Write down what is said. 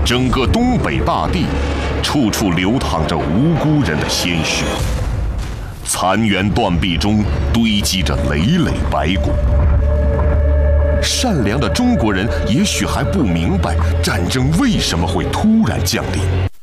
整个东北大地，处处流淌着无辜人的鲜血，残垣断壁中堆积着累累白骨。善良的中国人也许还不明白战争为什么会突然降临。